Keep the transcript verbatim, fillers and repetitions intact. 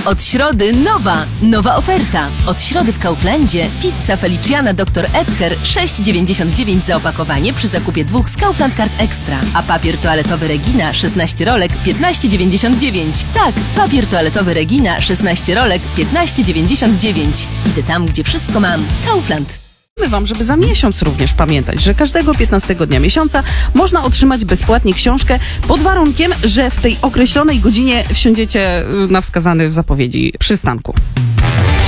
Od środy nowa, nowa oferta. Od środy w Kauflandzie pizza Feliciana doktor Edgar sześć dziewięćdziesiąt dziewięć za opakowanie przy zakupie dwóch z Kaufland Card Extra. A papier toaletowy Regina szesnaście rolek piętnaście dziewięćdziesiąt dziewięć. Tak, papier toaletowy Regina szesnaście rolek piętnaście dziewięćdziesiąt dziewięć. Idę tam, gdzie wszystko mam. Kaufland. Mówimy wam, żeby za miesiąc również pamiętać, że każdego piętnastego dnia miesiąca można otrzymać bezpłatnie książkę pod warunkiem, że w tej określonej godzinie wsiądziecie na wskazany w zapowiedzi przystanku.